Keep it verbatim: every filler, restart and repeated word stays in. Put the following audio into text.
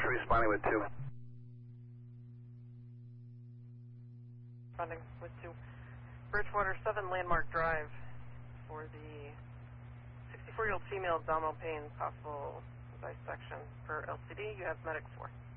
responding with two. Responding with two. Bridgewater seven Landmark Drive for the sixty-four-year-old female abdominal pain, possible dissection per L C D. You have medic four.